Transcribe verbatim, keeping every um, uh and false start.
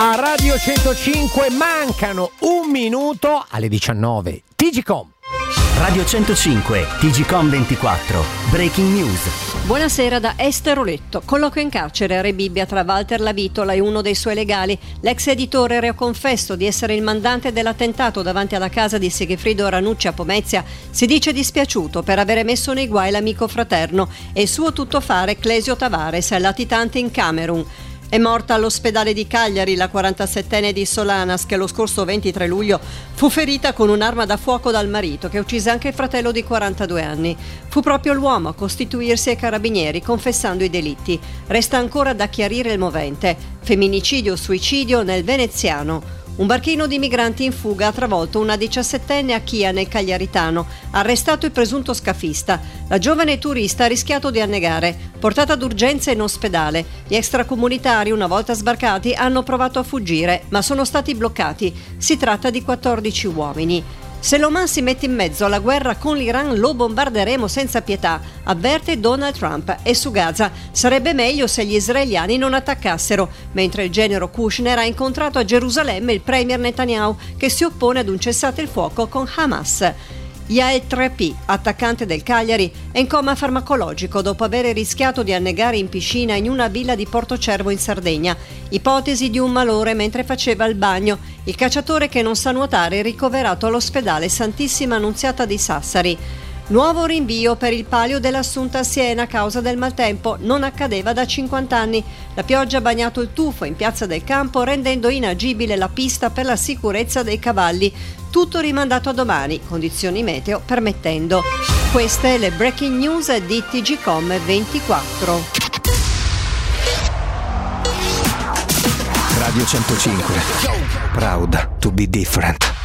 A Radio centocinque mancano un minuto alle diciannove. T G Com. Radio centocinque, T G Com ventiquattro, Breaking News. Buonasera da Esther Oletto. Colloquio in carcere a Rebibbia tra Walter Lavitola e uno dei suoi legali. L'ex editore reo confesso di essere il mandante dell'attentato davanti alla casa di Sigifrido Ranucci a Pomezia si dice dispiaciuto per avere messo nei guai l'amico fraterno e il suo tuttofare Clesio Tavares, latitante in Camerun. È morta all'ospedale di Cagliari la quarantasettenne di Solanas che lo scorso ventitré luglio fu ferita con un'arma da fuoco dal marito che uccise anche il fratello di quarantadue anni. Fu proprio l'uomo a costituirsi ai carabinieri confessando i delitti. Resta ancora da chiarire il movente. Femminicidio o suicidio nel veneziano. Un barchino di migranti in fuga ha travolto una diciassettenne a Chia nel Cagliaritano. Arrestato il presunto scafista. La giovane turista ha rischiato di annegare. Portata d'urgenza in ospedale. Gli extracomunitari, una volta sbarcati, hanno provato a fuggire, ma sono stati bloccati. Si tratta di quattordici uomini. Se l'Oman si mette in mezzo alla guerra con l'Iran lo bombarderemo senza pietà, avverte Donald Trump. E su Gaza sarebbe meglio se gli israeliani non attaccassero, mentre il genero Kushner ha incontrato a Gerusalemme il premier Netanyahu che si oppone ad un cessate il fuoco con Hamas. Yael Trepi, attaccante del Cagliari, è in coma farmacologico dopo aver rischiato di annegare in piscina in una villa di Portocervo in Sardegna. Ipotesi di un malore mentre faceva il bagno. Il cacciatore che non sa nuotare è ricoverato all'ospedale Santissima Annunziata di Sassari. Nuovo rinvio per il Palio dell'Assunta a Siena a causa del maltempo. Non accadeva da cinquanta anni. La pioggia ha bagnato il tufo in Piazza del Campo rendendo inagibile la pista per la sicurezza dei cavalli. Tutto rimandato a domani, condizioni meteo permettendo. Queste le breaking news di T G Com ventiquattro. Radio centocinque. Proud to be different.